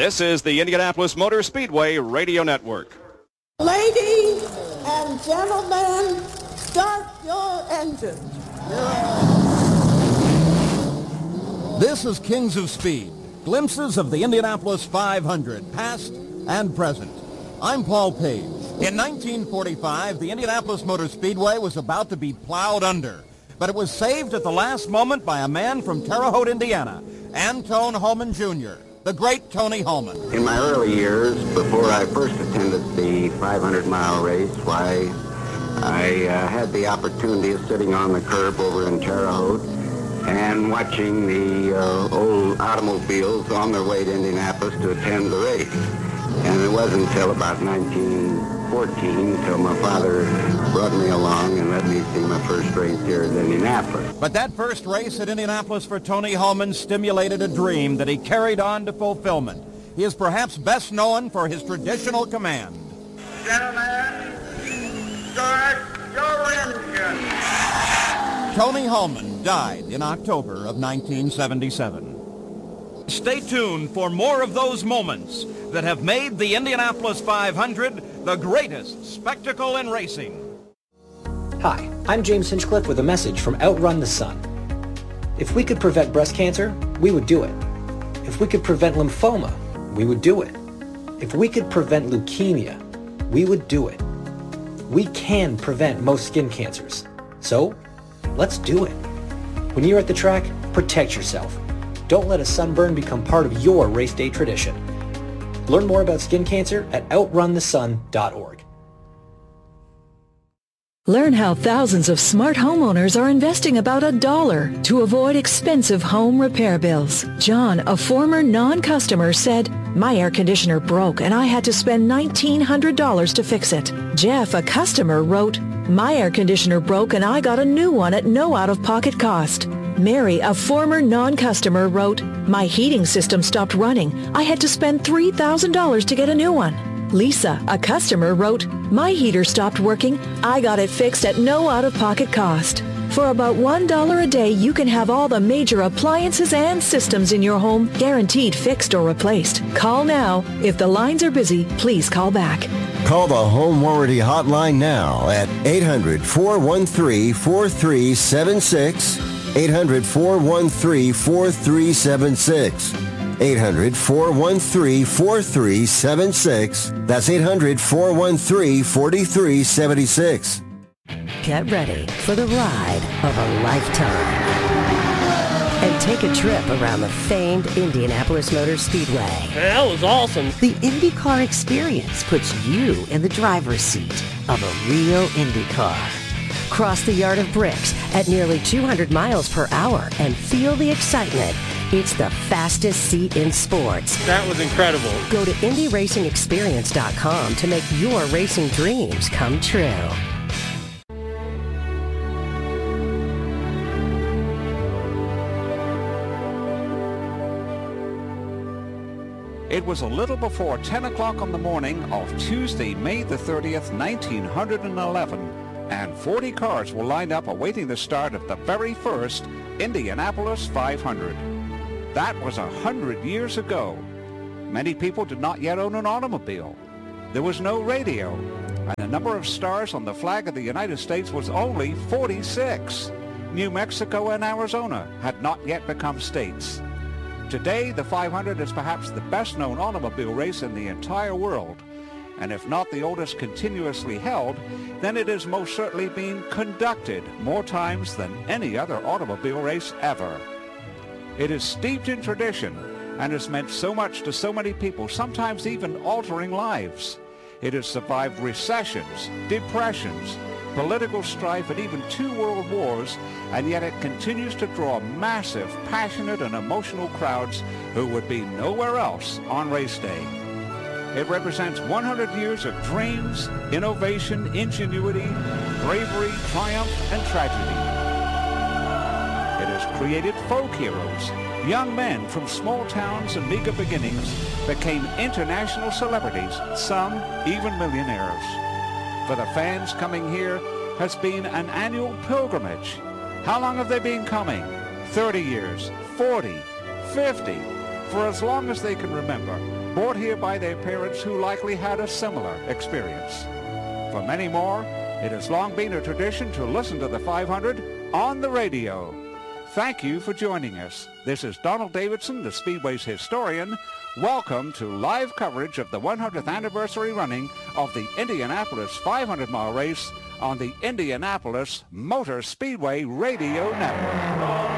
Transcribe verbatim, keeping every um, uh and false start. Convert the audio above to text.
This is the Indianapolis Motor Speedway Radio Network. Ladies and gentlemen, start your engines. This is Kings of Speed, glimpses of the Indianapolis five hundred, past and present. I'm Paul Page. In nineteen forty-five, the Indianapolis Motor Speedway was about to be plowed under, but it was saved at the last moment by a man from Terre Haute, Indiana, Antone Holman Junior, the great Tony Holman. In my early years, before I first attended the five hundred mile race, why, I uh, had the opportunity of sitting on the curb over in Terre Haute and watching the uh, old automobiles on their way to Indianapolis to attend the race. And it wasn't until about nineteen fourteen until my father brought me along and let me see my first race here at Indianapolis. But that first race at Indianapolis for Tony Holman stimulated a dream that he carried on to fulfillment. He is perhaps best known for his traditional command. Gentlemen, start your engine. Tony Holman died in October of nineteen seventy-seven. Stay tuned for more of those moments that have made the Indianapolis five hundred the greatest spectacle in racing. Hi, I'm James Hinchcliffe with a message from Outrun the Sun. If we could prevent breast cancer, we would do it. If we could prevent lymphoma, we would do it. If we could prevent leukemia, we would do it. We can prevent most skin cancers. So, let's do it. When you're at the track, protect yourself. Don't let a sunburn become part of your race day tradition. Learn more about skin cancer at outrun the sun dot org. Learn how thousands of smart homeowners are investing about a dollar to avoid expensive home repair bills. John, a former non-customer, said, "My air conditioner broke and I had to spend nineteen hundred dollars to fix it." Jeff, a customer, wrote, "My air conditioner broke and I got a new one at no out-of-pocket cost." Mary, a former non-customer, wrote, "My heating system stopped running. I had to spend three thousand dollars to get a new one." Lisa, a customer, wrote, "My heater stopped working. I got it fixed at no out-of-pocket cost." For about one dollar a day, you can have all the major appliances and systems in your home guaranteed fixed or replaced. Call now. If the lines are busy, please call back. Call the Home Warranty Hotline now at eight hundred, four one three, four three seven six. eight hundred, four one three, four three seven six. eight hundred, four one three, four three seven six. That's eight hundred, four one three, four three seven six. Get ready for the ride of a lifetime. And take a trip around the famed Indianapolis Motor Speedway. That was awesome. The IndyCar experience puts you in the driver's seat of a real Indy car. Cross the Yard of Bricks at nearly two hundred miles per hour and feel the excitement. It's the fastest seat in sports. That was incredible. Go to Indy Racing Experience dot com to make your racing dreams come true. It was a little before ten o'clock on the morning of Tuesday, May the thirtieth, nineteen eleven. And forty cars were lined up awaiting the start of the very first Indianapolis five hundred. That was a hundred years ago. Many people did not yet own an automobile. There was no radio, and the number of stars on the flag of the United States was only forty-six. New Mexico and Arizona had not yet become states. Today, the five hundred is perhaps the best-known automobile race in the entire world. And if not the oldest continuously held, then it is most certainly being conducted more times than any other automobile race ever. It is steeped in tradition and has meant so much to so many people, sometimes even altering lives. It has survived recessions, depressions, political strife, and even two world wars, and yet it continues to draw massive, passionate, and emotional crowds who would be nowhere else on race day. It represents one hundred years of dreams, innovation, ingenuity, bravery, triumph, and tragedy. It has created folk heroes. Young men from small towns and meager beginnings became international celebrities, some even millionaires. For the fans coming here has been an annual pilgrimage. How long have they been coming? thirty years, forty, fifty. for as long as they can remember, brought here by their parents who likely had a similar experience. For many more, it has long been a tradition to listen to the five hundred on the radio. Thank you for joining us. This is Donald Davidson, the Speedway's historian. Welcome to live coverage of the one hundredth anniversary running of the Indianapolis five hundred mile race on the Indianapolis Motor Speedway Radio Network.